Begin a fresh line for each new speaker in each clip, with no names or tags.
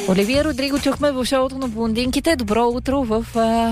Оливия Родриго чухме в шоуто на блондинките. Добро утро в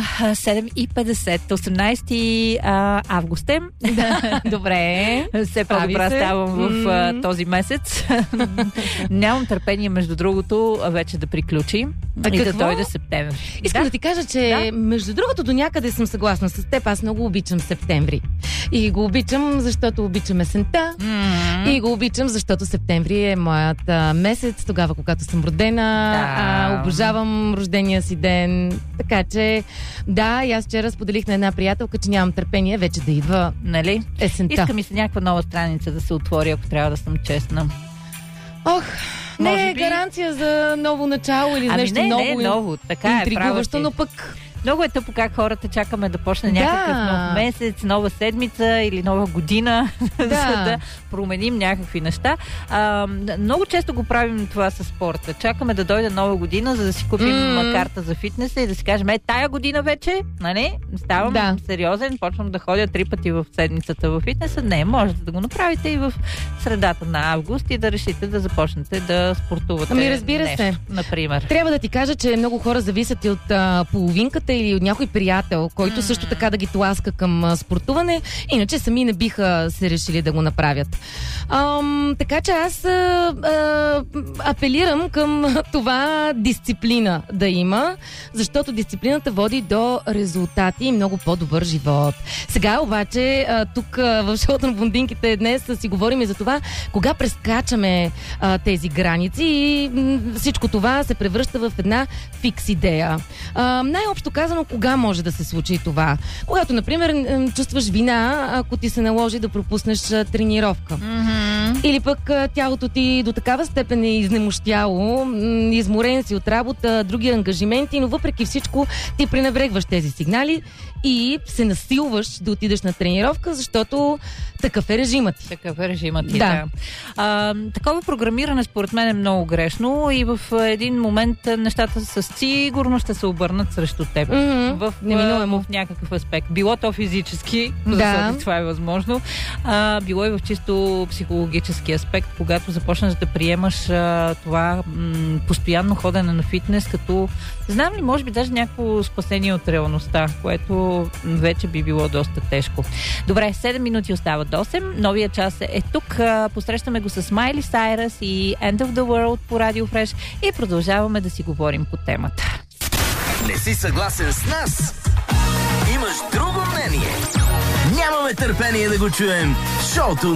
7:50. 18 август е.
Добре.
Все по-добра ставам в този месец. Нямам търпение, между другото, вече да приключи и да дойде септември.
Искам да ти кажа, че между другото до някъде съм съгласна с теб. Аз много обичам септември. И го обичам, защото обичам есента. И го обичам, защото септември е моят месец, тогава, когато съм родена. Обожавам рождения си ден. Така че, да, и аз вчера споделих на една приятелка, че нямам търпение вече да идва,
нали,
есента.
Иска ми се някаква нова страница да се отвори, ако трябва да съм честна.
Ох, не е гаранция за ново начало или нещо
ново. Така
интригуващо, но пък...
Много е тъпо как хората чакаме да почне някакъв нов месец, нова седмица или нова година, за да променим някакви неща. Много често го правим това със спорта. Чакаме да дойде нова година, за да си купим карта за фитнеса и да си кажем, тая година вече, нали, ставам сериозен, почвам да ходя 3 пъти в седмицата в фитнеса. Не, можете да го направите и в средата на август и да решите да започнете да спортувате.
Разбира се.
Например.
Трябва да ти кажа, че много хора зависят и от половинката или от някой приятел, който също така да ги тласка към спортуване, иначе сами не биха се решили да го направят. Така че аз апелирам към това дисциплина да има, защото дисциплината води до резултати и много по-добър живот. Сега обаче, тук в шоуто на блондинките днес си говорим и за това, кога прескачаме тези граници и всичко това се превръща в една фикс идея. Най-общо казано, кога може да се случи това? Когато, например, чувстваш вина, ако ти се наложи да пропуснеш тренировка. Или пък тялото ти до такава степен е изнемощяло, изморен си от работа, други ангажименти, но въпреки всичко ти пренебрегваш тези сигнали и се насилваш да отидеш на тренировка, защото такъв е режимът ти.
Такъв е режимът ти, да. Такова програмиране според мен е много грешно и в един момент нещата със сигурност ще се обърнат срещу теб. В някакъв аспект. Било то физически, защото това е възможно, било и в чисто психологически аспект, когато започнеш да приемаш това постоянно ходене на фитнес, като знам ли, може би даже някакво спасение от реалността, което вече би било доста тежко. Добре, 7 минути остават до 8. Новия час е тук. Посрещаме го с Майли Сайръс и End of the World по Радио Фреш и продължаваме да си говорим по темата.
Не си съгласен с нас? Имаш друго мнение? Нямаме търпение да го чуем. Шоуто